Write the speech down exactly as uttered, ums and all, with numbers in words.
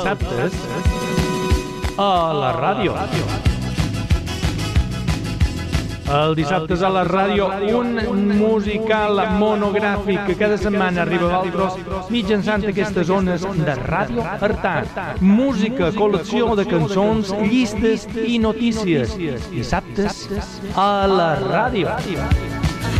dissabtes a la ràdio. El dissabtes a la ràdio, un musical monogràfic que cada setmana arriba a Valtros mitjançant aquestes zones de Ràdio Artà. Música, col·lecció de cançons, llistes i notícies. Dissabtes a la ràdio.